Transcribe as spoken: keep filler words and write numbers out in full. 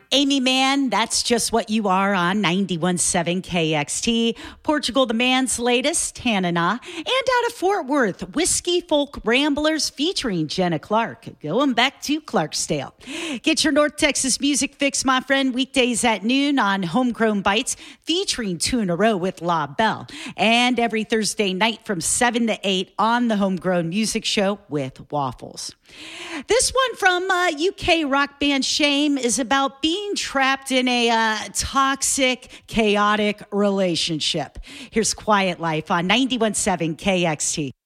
Amy Mann, that's just what you are on ninety-one point seven K X T. Portugal the Man's latest, Tanana. And out of Fort Worth, Whiskey Folk Ramblers featuring Jenna Clark. Going back to Clarksdale. Get your North Texas music fix, my friend, weekdays at noon on Homegrown Bites featuring Two in a Row with La Belle. And every Thursday night from seven to eight on the Homegrown Music Show with Waffles. This one from uh, U K rock band Shame is about being trapped in a uh, toxic, chaotic relationship. Here's Quiet Life on ninety-one point seven K X T.